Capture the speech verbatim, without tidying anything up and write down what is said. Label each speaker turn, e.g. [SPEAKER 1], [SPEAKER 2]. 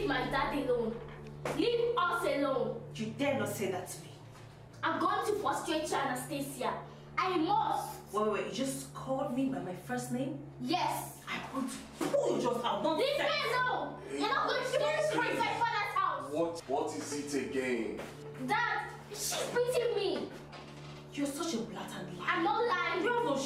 [SPEAKER 1] my dad alone. Leave us alone.
[SPEAKER 2] You dare not say that to me.
[SPEAKER 1] I'm going to frustrate you, Anastasia. I must.
[SPEAKER 2] Wait, wait, wait. You just called me by my first name?
[SPEAKER 1] Yes.
[SPEAKER 2] I'm going to pull you just out. Don't
[SPEAKER 1] Leave me
[SPEAKER 2] say-
[SPEAKER 1] alone. You're not going to stay in my father's house.
[SPEAKER 3] What, what is it again?
[SPEAKER 1] Dad, she's beating me.
[SPEAKER 2] You're such a blatant liar.
[SPEAKER 1] I'm not lying.
[SPEAKER 2] You have no